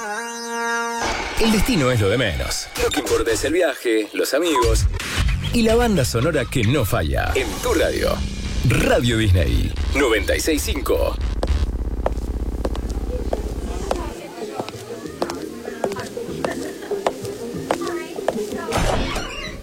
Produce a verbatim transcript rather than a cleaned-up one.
El destino es lo de menos. Lo que importa es el viaje, los amigos y la banda sonora que no falla. En tu radio. Radio Disney noventa y seis punto cinco.